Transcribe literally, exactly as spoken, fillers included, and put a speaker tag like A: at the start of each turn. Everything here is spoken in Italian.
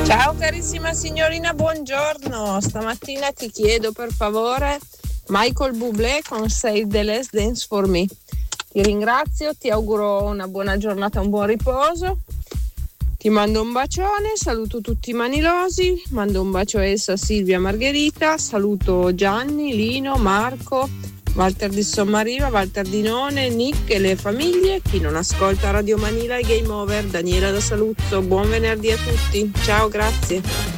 A: Ciao carissima signorina, buongiorno. Stamattina ti chiedo per favore Michael Bublé con Save the Last Dance for Me. Ti ringrazio, ti auguro una buona giornata, un buon riposo. Ti mando un bacione, saluto tutti i manilosi, mando un bacio a Elsa, Silvia, Margherita, saluto Gianni, Lino, Marco, Walter di Sommariva, Walter di None, Nick e le famiglie. Chi non ascolta Radio Manila e Game Over, Daniela da Saluzzo. Buon venerdì a tutti, ciao, grazie.